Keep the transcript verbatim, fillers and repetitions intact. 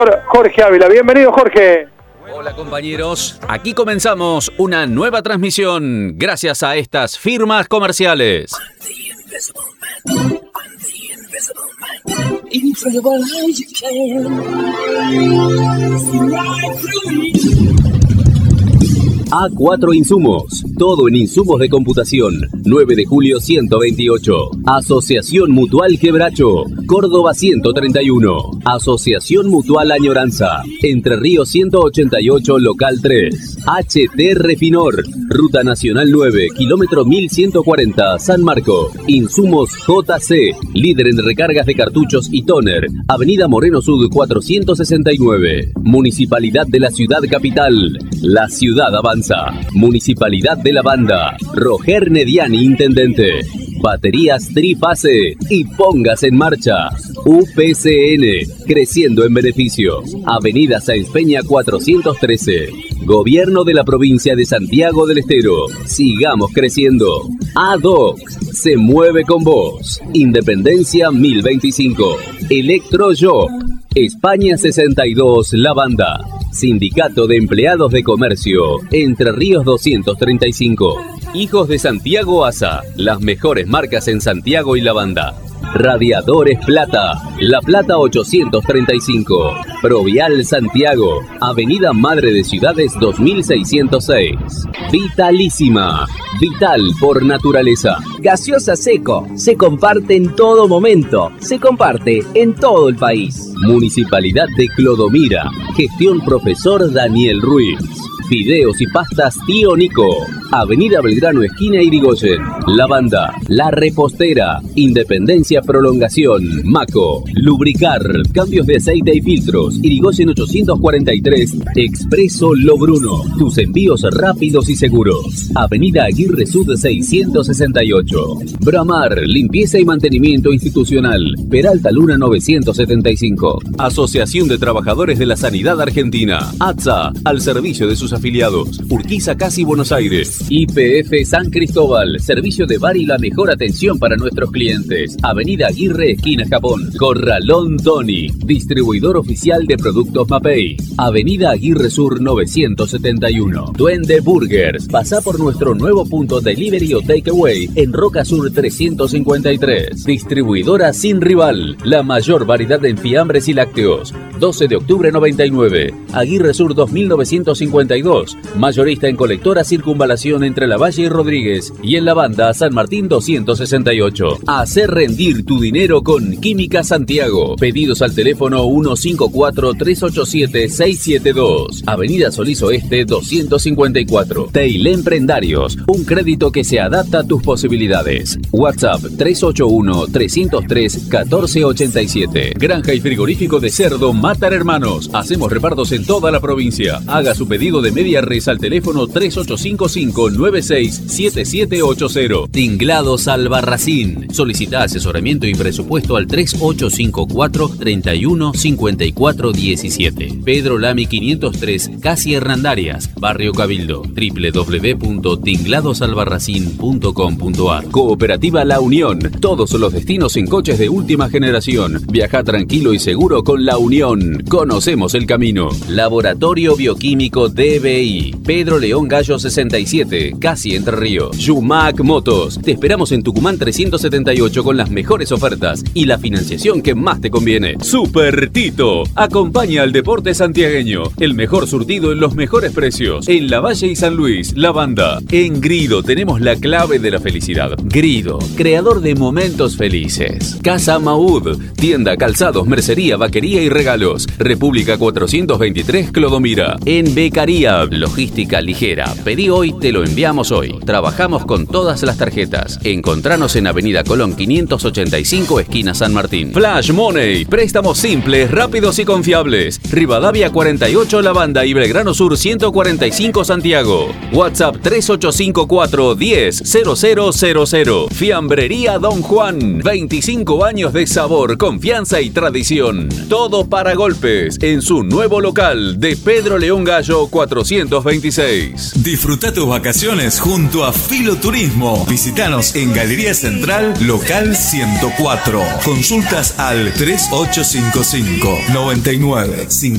Jorge Ávila. Bienvenido, Jorge. Hola compañeros, aquí comenzamos una nueva transmisión gracias a estas firmas comerciales. A cuatro Insumos, todo en insumos de computación. nueve de julio ciento veintiocho. Asociación Mutual Quebracho, Córdoba ciento treinta y uno. Asociación Mutual Añoranza, Entre Ríos ciento ochenta y ocho, local tres. H T Refinor, Ruta Nacional nueve, kilómetro mil ciento cuarenta, San Marco. Insumos J C, líder en recargas de cartuchos y tóner. Avenida Moreno Sud cuatrocientos sesenta y nueve. Municipalidad de la Ciudad Capital. La ciudad avanza. Municipalidad de La Banda. Roger Nediani, intendente. Baterías Trifase y pongas en marcha. U P C N, creciendo en beneficios. Avenida Sáenz Peña cuatrocientos trece. Gobierno de la provincia de Santiago del Estero. Sigamos creciendo. A D O C, se mueve con vos. Independencia mil veinticinco. Electroshop. España sesenta y dos, La Banda. Sindicato de Empleados de Comercio, Entre Ríos doscientos treinta y cinco. Hijos de Santiago A S A, las mejores marcas en Santiago y La Banda. Radiadores Plata, La Plata ochocientos treinta y cinco. Provial Santiago, Avenida Madre de Ciudades dos mil seiscientos seis. Vitalísima, vital por naturaleza. Gaseosa Seco, se comparte en todo momento, se comparte en todo el país. Municipalidad de Clodomira, gestión profesor Daniel Ruiz. Fideos y pastas Tío Nico, Avenida Belgrano esquina Irigoyen. La Banda, La Repostera, Independencia Prolongación, Maco. Lubricar, cambios de aceite y filtros, Irigoyen ochocientos cuarenta y tres, Expreso Lo Bruno, tus envíos rápidos y seguros. Avenida Aguirre Sud seiscientos sesenta y ocho. Bramar, limpieza y mantenimiento institucional, Peralta Luna novecientos setenta y cinco. Asociación de Trabajadores de la Sanidad Argentina, A T S A, al servicio de sus afiliados. Urquiza Casi Buenos Aires. Y P F San Cristóbal, servicio de bar y la mejor atención para nuestros clientes. Avenida Aguirre, esquina Japón. Corralón Tony, distribuidor oficial de productos Mapei. Avenida Aguirre Sur novecientos setenta y uno. Duende Burgers, pasá por nuestro nuevo punto delivery o takeaway en Roca Sur trescientos cincuenta y tres. Distribuidora Sin Rival, la mayor variedad en fiambres y lácteos. doce de octubre noventa y nueve. Aguirre Sur dos mil novecientos cincuenta y dos. Mayorista en colectora Circunvalación entre Lavalle y Rodríguez. Y en La Banda, San Martín doscientos sesenta y ocho. Hacer rendir tu dinero con Química Santiago. Pedidos al teléfono uno cinco cuatro, tres ocho siete, seis siete dos. Avenida Solís Oeste doscientos cincuenta y cuatro. Teilén Prendarios, un crédito que se adapta a tus posibilidades. WhatsApp tres ocho uno, tres cero tres, uno cuatro ocho siete. Granja y frigorífico de cerdo Matar Hermanos. Hacemos repartos en toda la provincia. Haga su pedido de media res al teléfono tres ocho cinco cinco, nueve seis siete siete ocho cero. Tinglados Albarracín. Solicita asesoramiento y presupuesto al tres ocho cinco cuatro, treinta y uno, cincuenta y cuatro diecisiete. Pedro Lamy quinientos tres, Casi Hernandarias, Barrio Cabildo. doble u doble u doble u punto tinglados albarracín punto com punto a r. Cooperativa La Unión. Todos los destinos en coches de última generación. Viaja tranquilo y seguro con La Unión. Conocemos el camino. Laboratorio Bioquímico D B I. Pedro León Gallo sesenta y siete, Casi Entre Ríos. Yumac Motos. Te esperamos en Tucumán trescientos setenta y ocho con las mejores ofertas y la financiación que más te conviene. Super Tito. Acompaña al deporte santiagueño. El mejor surtido en los mejores precios. En Lavalle y San Luis, La Banda. En Grido tenemos la clave de la felicidad. Grido, creador de momentos felices. Casa Maud. Tienda, calzados, mercería, vaquería y regalos. República cuatrocientos veintitrés, Clodomira. En Becaría, logística ligera. Pedí hoy, te lo enviamos hoy. Trabajamos con todas las tarjetas. Encontranos en Avenida Colón quinientos ochenta y cinco, esquina San Martín. Flash Money, préstamos simples, rápidos y confiables. Rivadavia cuarenta y ocho, La Banda y Belgrano Sur ciento cuarenta y cinco, Santiago. WhatsApp tres ocho cinco cuatro, diez, cero cero cero cero. Fiambrería Don Juan, veinticinco años de sabor, confianza y tradición. Todo para golpes en su nuevo local de Pedro León Gallo cuatrocientos veintiséis. Disfruta tus vacaciones vacaciones junto a Filoturismo. Visítanos en Galería Central, local ciento cuatro. Consultas al tres ocho cinco cinco, nueve nueve cinco